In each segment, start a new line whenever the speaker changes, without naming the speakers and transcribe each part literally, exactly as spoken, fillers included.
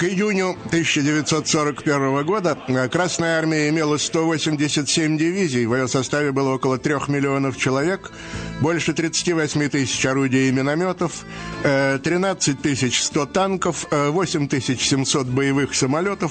К июню тысяча девятьсот сорок первого года Красная Армия имела сто восемьдесят семь дивизий, в ее составе было около трех миллионов человек, больше тридцать восемь тысяч орудий и минометов, тринадцать тысяч сто танков, восемь тысяч семьсот боевых самолетов.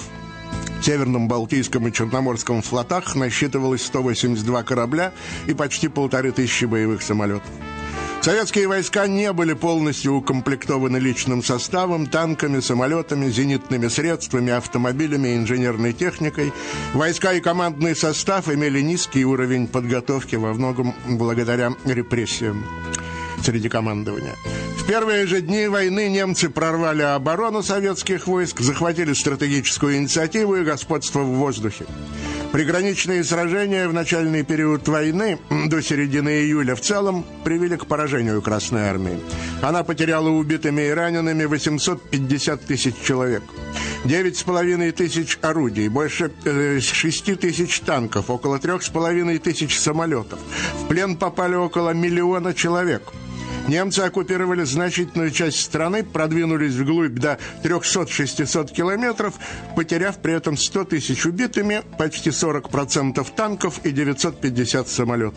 В Северном, Балтийском и Черноморском флотах насчитывалось сто восемьдесят два корабля и почти полторы тысячи боевых самолетов. Советские войска не были полностью укомплектованы личным составом, танками, самолетами, зенитными средствами, автомобилями и инженерной техникой. Войска и командный состав имели низкий уровень подготовки, во многом благодаря репрессиям среди командования. В первые же дни войны немцы прорвали оборону советских войск, захватили стратегическую инициативу и господство в воздухе. Приграничные сражения в начальный период войны до середины июля в целом привели к поражению Красной Армии. Она потеряла убитыми и ранеными восемьсот пятьдесят тысяч человек, девять с половиной тысяч орудий, больше шесть тысяч танков, около трех с половиной тысяч самолетов. В плен попали около миллиона человек. Немцы оккупировали значительную часть страны, продвинулись вглубь до триста-шестьсот километров, потеряв при этом сто тысяч убитыми, почти сорок процентов танков и девятьсот пятьдесят самолетов.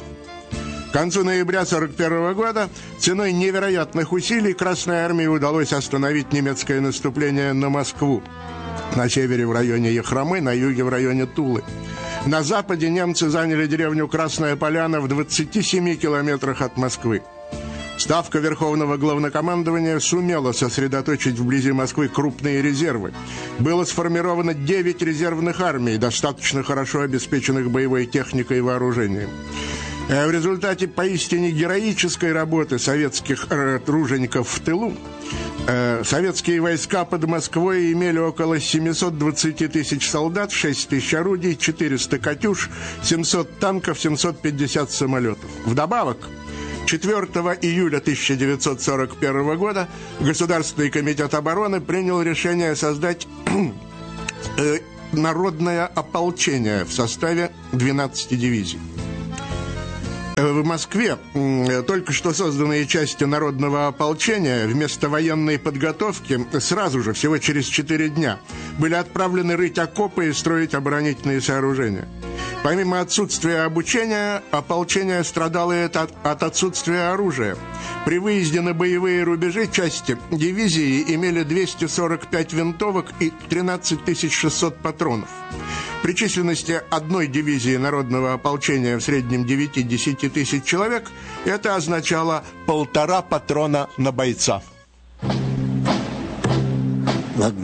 К концу ноября сорок первого года ценой невероятных усилий Красной Армии удалось остановить немецкое наступление на Москву. На севере в районе Яхромы, на юге в районе Тулы. На западе немцы заняли деревню Красная Поляна в двадцати семи километрах от Москвы. Ставка Верховного Главнокомандования сумела сосредоточить вблизи Москвы крупные резервы. Было сформировано девять резервных армий, достаточно хорошо обеспеченных боевой техникой и вооружением. В результате поистине героической работы советских тружеников в тылу советские войска под Москвой имели около семьсот двадцать тысяч солдат, шесть тысяч орудий, четыреста «Катюш», семьсот танков, семьсот пятьдесят самолетов. Вдобавок, четвёртого июля тысяча девятьсот сорок первого года Государственный комитет обороны принял решение создать э, народное ополчение в составе двенадцати дивизий. В Москве только что созданные части народного ополчения вместо военной подготовки сразу же, всего через четыре дня, были отправлены рыть окопы и строить оборонительные сооружения. Помимо отсутствия обучения, ополчение страдало от, от отсутствия оружия. При выезде на боевые рубежи части дивизии имели двести сорок пять винтовок и тринадцать тысяч шестьсот патронов. При численности одной дивизии народного ополчения в среднем девять-десять тысяч человек это означало полтора патрона на бойца.
Ладно.